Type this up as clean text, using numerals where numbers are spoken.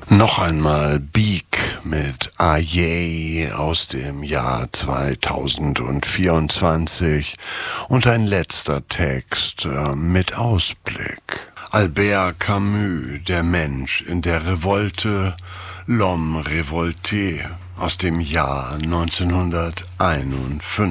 Noch einmal Beak mit Aye aus dem Jahr 2024 und ein letzter Text mit Ausblick. Albert Camus, der Mensch in der Revolte, L'Homme Révolté aus dem Jahr 1951.